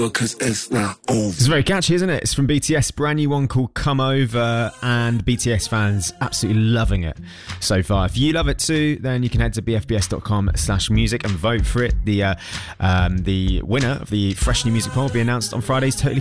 Because it's not over. It's very catchy, isn't it? It's from BTS, brand new one called Come Over, and BTS fans absolutely loving it so far. If you love it too, then you can head to bfbs.com/music and vote for it. The winner of the Fresh New Music poll will be announced on Friday's Totally